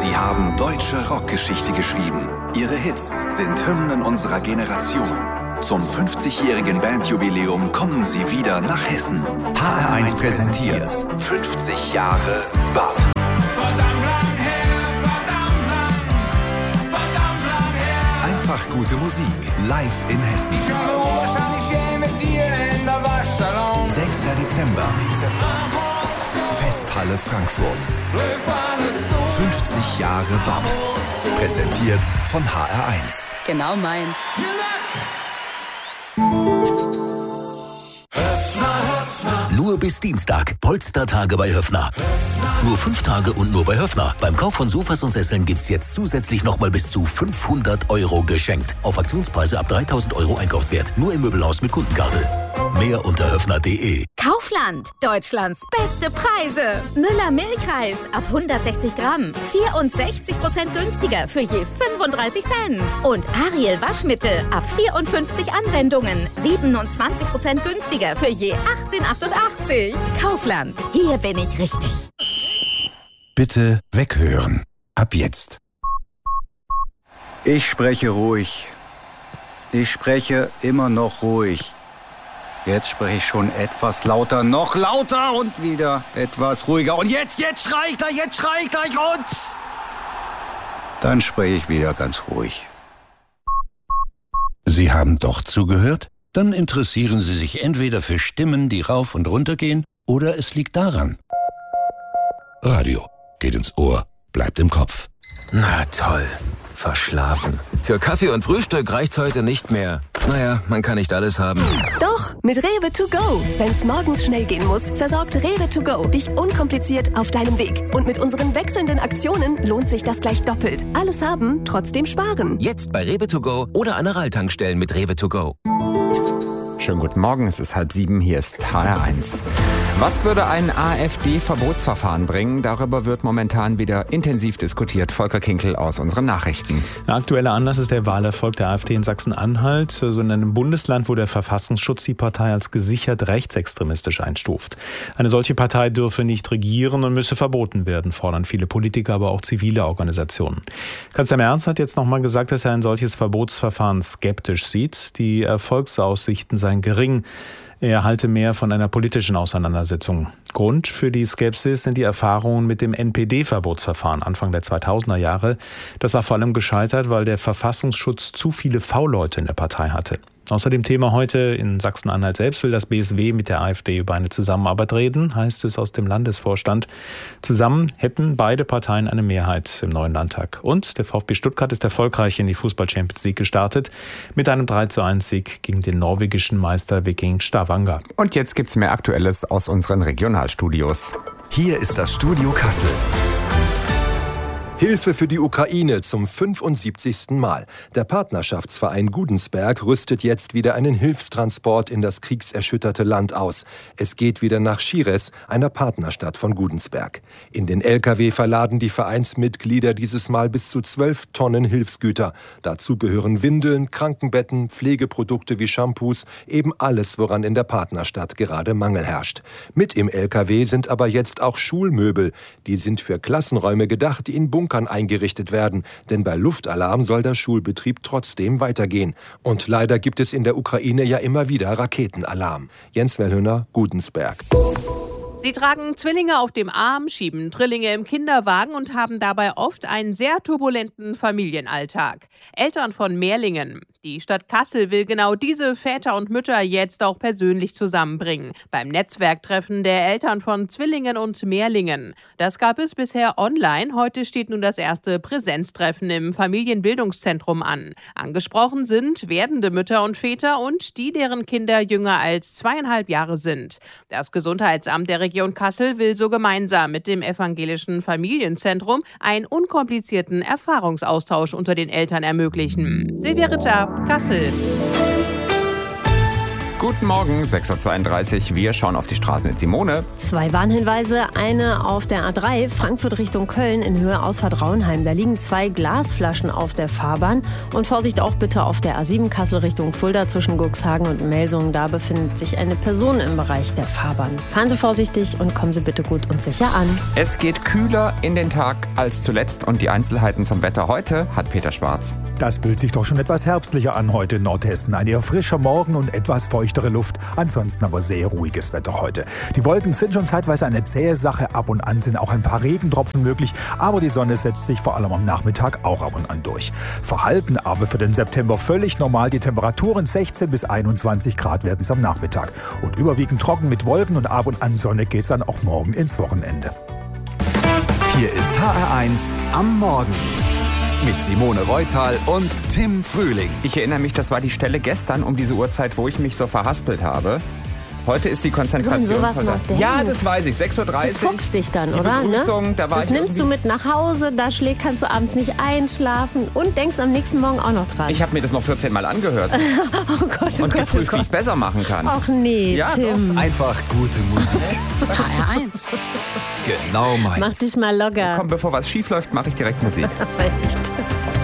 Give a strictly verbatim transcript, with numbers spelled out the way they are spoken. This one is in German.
Sie haben deutsche Rockgeschichte geschrieben. Ihre Hits sind Hymnen unserer Generation. Zum fünfzigjährigen Bandjubiläum kommen Sie wieder nach Hessen. H R eins präsentiert fünfzig Jahre B A P. Verdammt lang her, verdammt lang, verdammt lang her. Einfach gute Musik, live in Hessen. Ich habe wahrscheinlich je mit dir in der Waschsalon. sechster Dezember. Festhalle Frankfurt. fünfzig Jahre B A P. Präsentiert von H R eins. Genau meins. Nur bis Dienstag. Polstertage bei Höffner. Nur fünf Tage und nur bei Höffner. Beim Kauf von Sofas und Sesseln gibt's jetzt zusätzlich nochmal bis zu fünfhundert Euro geschenkt. Auf Aktionspreise ab dreitausend Euro Einkaufswert. Nur im Möbelhaus mit Kundenkarte. Mehr unter höffner punkt de. Kaufland. Deutschlands beste Preise. Müller Milchreis ab hundertsechzig Gramm. vierundsechzig Prozent günstiger für je fünfunddreißig Cent. Und Ariel Waschmittel ab vierundfünfzig Anwendungen. siebenundzwanzig Prozent günstiger für je achtzehn achtundachtzig. Kaufland. Hier bin ich richtig. Bitte weghören. Ab jetzt. Ich spreche ruhig. Ich spreche immer noch ruhig. Jetzt spreche ich schon etwas lauter, noch lauter und wieder etwas ruhiger. Und jetzt, jetzt schrei ich gleich, jetzt schrei ich gleich und... Dann spreche ich wieder ganz ruhig. Sie haben doch zugehört? Dann interessieren Sie sich entweder für Stimmen, die rauf und runter gehen, oder es liegt daran. Radio geht ins Ohr, bleibt im Kopf. Na toll, verschlafen. Für Kaffee und Frühstück reicht's heute nicht mehr. Naja, man kann nicht alles haben. Doch, mit Rewe to go. Wenn's morgens schnell gehen muss, versorgt Rewe to go dich unkompliziert auf deinem Weg. Und mit unseren wechselnden Aktionen lohnt sich das gleich doppelt. Alles haben, trotzdem sparen. Jetzt bei Rewe to go oder Aral-Tankstellen mit Rewe to go. Schönen guten Morgen, es ist halb sieben, hier ist H R eins. Was würde ein AfD-Verbotsverfahren bringen? Darüber wird momentan wieder intensiv diskutiert. Volker Kinkel aus unseren Nachrichten. Der aktuelle Anlass ist der Wahlerfolg der AfD in Sachsen-Anhalt, so in einem Bundesland, wo der Verfassungsschutz die Partei als gesichert rechtsextremistisch einstuft. Eine solche Partei dürfe nicht regieren und müsse verboten werden, fordern viele Politiker, aber auch zivile Organisationen. Kanzler Merz hat jetzt nochmal gesagt, dass er ein solches Verbotsverfahren skeptisch sieht. Die Erfolgsaussichten seien gering. Er halte mehr von einer politischen Auseinandersetzung. Grund für die Skepsis sind die Erfahrungen mit dem N P D-Verbotsverfahren Anfang der zweitausender Jahre. Das war vor allem gescheitert, weil der Verfassungsschutz zu viele V-Leute in der Partei hatte. Außerdem Thema heute in Sachsen-Anhalt selbst will das B S W mit der AfD über eine Zusammenarbeit reden, heißt es aus dem Landesvorstand. Zusammen hätten beide Parteien eine Mehrheit im neuen Landtag. Und der VfB Stuttgart ist erfolgreich in die Fußball-Champions League gestartet mit einem drei zu eins Sieg gegen den norwegischen Meister Viking Stavanger. Und jetzt gibt's mehr Aktuelles aus unseren Regionalstudios. Hier ist das Studio Kassel. Hilfe für die Ukraine zum fünfundsiebzigsten Mal. Der Partnerschaftsverein Gudensberg rüstet jetzt wieder einen Hilfstransport in das kriegserschütterte Land aus. Es geht wieder nach Schires, einer Partnerstadt von Gudensberg. In den L K W verladen die Vereinsmitglieder dieses Mal bis zu zwölf Tonnen Hilfsgüter. Dazu gehören Windeln, Krankenbetten, Pflegeprodukte wie Shampoos, eben alles, woran in der Partnerstadt gerade Mangel herrscht. Mit im L K W sind aber jetzt auch Schulmöbel. Die sind für Klassenräume gedacht, die in Bunkern eingerichtet werden, denn bei Luftalarm soll der Schulbetrieb trotzdem weitergehen. Und leider gibt es in der Ukraine ja immer wieder Raketenalarm. Jens Wellhöhner, Gudensberg. Sie tragen Zwillinge auf dem Arm, schieben Drillinge im Kinderwagen und haben dabei oft einen sehr turbulenten Familienalltag. Eltern von Mehrlingen. Die Stadt Kassel will genau diese Väter und Mütter jetzt auch persönlich zusammenbringen. Beim Netzwerktreffen der Eltern von Zwillingen und Mehrlingen. Das gab es bisher online. Heute steht nun das erste Präsenztreffen im Familienbildungszentrum an. Angesprochen sind werdende Mütter und Väter und die, deren Kinder jünger als zweieinhalb Jahre sind. Das Gesundheitsamt der Region Kassel will so gemeinsam mit dem evangelischen Familienzentrum einen unkomplizierten Erfahrungsaustausch unter den Eltern ermöglichen. Silvia Ritter, Kassel. Guten Morgen, sechs Uhr zweiunddreißig. Wir schauen auf die Straßen mit Simone. Zwei Warnhinweise, eine auf der A drei, Frankfurt Richtung Köln in Höhe Ausfahrt Raunheim. Da liegen zwei Glasflaschen auf der Fahrbahn. Und Vorsicht auch bitte auf der A sieben Kassel Richtung Fulda zwischen Guxhagen und Melsungen. Da befindet sich eine Person im Bereich der Fahrbahn. Fahren Sie vorsichtig und kommen Sie bitte gut und sicher an. Es geht kühler in den Tag als zuletzt und die Einzelheiten zum Wetter heute hat Peter Schwarz. Das fühlt sich doch schon etwas herbstlicher an heute in Nordhessen. Ein eher frischer Morgen und etwas feuchtere Luft. Ansonsten aber sehr ruhiges Wetter heute. Die Wolken sind schon zeitweise eine zähe Sache. Ab und an sind auch ein paar Regentropfen möglich. Aber die Sonne setzt sich vor allem am Nachmittag auch ab und an durch. Verhalten aber für den September völlig normal. Die Temperaturen sechzehn bis einundzwanzig Grad werden es am Nachmittag. Und überwiegend trocken mit Wolken und ab und an Sonne geht es dann auch morgen ins Wochenende. Hier ist H R eins am Morgen mit Simone Reutal und Tim Frühling. Ich erinnere mich, das war die Stelle gestern um diese Uhrzeit, wo ich mich so verhaspelt habe. Heute ist die Konzentration voll da. Ja, das weiß ich. sechs Uhr dreißig. Das fuchst dich dann, die oder? Begrüßung, Ne? da war das ich nimmst du mit nach Hause, da schlägt, kannst du abends nicht einschlafen und denkst am nächsten Morgen auch noch dran. Ich habe mir das noch vierzehn Mal angehört. oh Gott, oh und Gott, geprüft, oh wie ich es besser machen kann. Ach nee, ja, Tim. Doch. Einfach gute Musik. H R eins. Genau meins. Mach dich mal locker. Komm, bevor was schief läuft, mache ich direkt Musik. Echt.